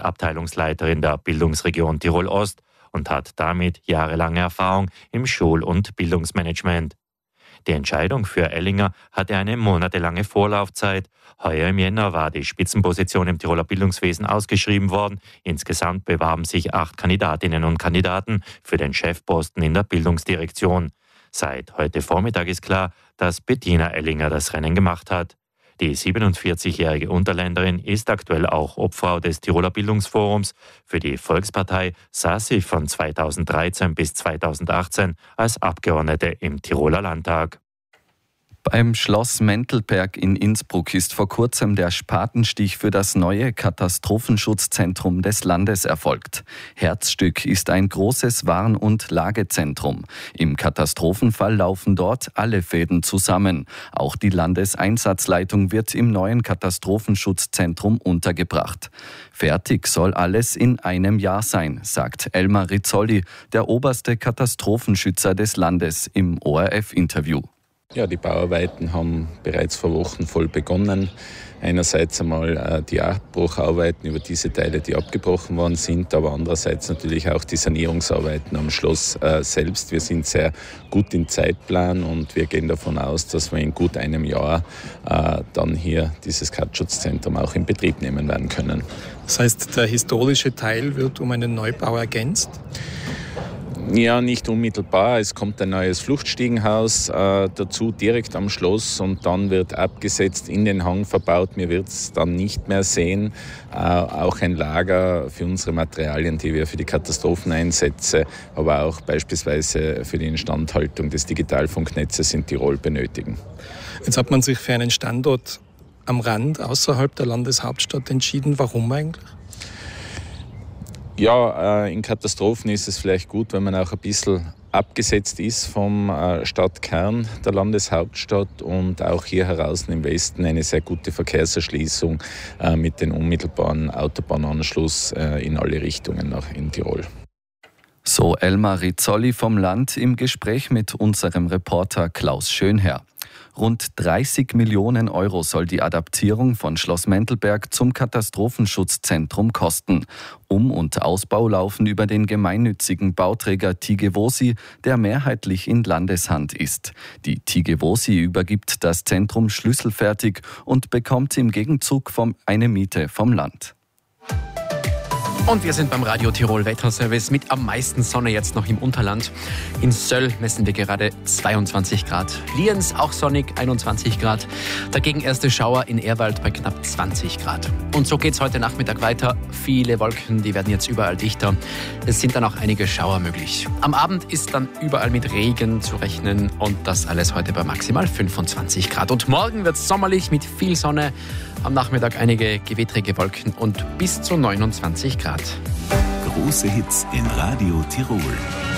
Abteilungsleiterin der Bildungsregion Tirol Ost und hat damit jahrelange Erfahrung im Schul- und Bildungsmanagement. Die Entscheidung für Ellinger hatte eine monatelange Vorlaufzeit. Heuer im Jänner war die Spitzenposition im Tiroler Bildungswesen ausgeschrieben worden. Insgesamt bewarben sich 8 Kandidatinnen und Kandidaten für den Chefposten in der Bildungsdirektion. Seit heute Vormittag ist klar, dass Bettina Ellinger das Rennen gemacht hat. Die 47-jährige Unterländerin ist aktuell auch Obfrau des Tiroler Bildungsforums. Für die Volkspartei saß sie von 2013 bis 2018 als Abgeordnete im Tiroler Landtag. Beim Schloss Mentelberg in Innsbruck ist vor kurzem der Spatenstich für das neue Katastrophenschutzzentrum des Landes erfolgt. Herzstück ist ein großes Warn- und Lagezentrum. Im Katastrophenfall laufen dort alle Fäden zusammen. Auch die Landeseinsatzleitung wird im neuen Katastrophenschutzzentrum untergebracht. Fertig soll alles in einem Jahr sein, sagt Elmar Rizzoli, der oberste Katastrophenschützer des Landes, im ORF-Interview. Ja, die Bauarbeiten haben bereits vor Wochen voll begonnen. Einerseits einmal die Abbrucharbeiten über diese Teile, die abgebrochen worden sind, aber andererseits natürlich auch die Sanierungsarbeiten am Schloss selbst. Wir sind sehr gut im Zeitplan und wir gehen davon aus, dass wir in gut einem Jahr dann hier dieses Katschutzzentrum auch in Betrieb nehmen werden können. Das heißt, der historische Teil wird um einen Neubau ergänzt? Ja, nicht unmittelbar. Es kommt ein neues Fluchtstiegenhaus dazu, direkt am Schloss, und dann wird abgesetzt, in den Hang verbaut. Mir wird es dann nicht mehr sehen. Auch ein Lager für unsere Materialien, die wir für die Katastropheneinsätze, aber auch beispielsweise für die Instandhaltung des Digitalfunknetzes in Tirol benötigen. Jetzt hat man sich für einen Standort am Rand außerhalb der Landeshauptstadt entschieden. Warum eigentlich? Ja, in Katastrophen ist es vielleicht gut, wenn man auch ein bisschen abgesetzt ist vom Stadtkern der Landeshauptstadt und auch hier heraus im Westen eine sehr gute Verkehrserschließung mit dem unmittelbaren Autobahnanschluss in alle Richtungen nach in Tirol. So Elmar Rizzoli vom Land im Gespräch mit unserem Reporter Klaus Schönherr. Rund 30 Millionen Euro soll die Adaptierung von Schloss Mentelberg zum Katastrophenschutzzentrum kosten. Um- und Ausbau laufen über den gemeinnützigen Bauträger Tigevosi, der mehrheitlich in Landeshand ist. Die Tigevosi übergibt das Zentrum schlüsselfertig und bekommt im Gegenzug eine Miete vom Land. Und wir sind beim Radio Tirol Wetterservice mit am meisten Sonne jetzt noch im Unterland. In Söll messen wir gerade 22 Grad. Lienz auch sonnig, 21 Grad. Dagegen erste Schauer in Ehrwald bei knapp 20 Grad. Und so geht's heute Nachmittag weiter. Viele Wolken, die werden jetzt überall dichter. Es sind dann auch einige Schauer möglich. Am Abend ist dann überall mit Regen zu rechnen und das alles heute bei maximal 25 Grad. Und morgen wird's sommerlich mit viel Sonne. Am Nachmittag einige gewittrige Wolken und bis zu 29 Grad. Große Hits in Radio Tirol.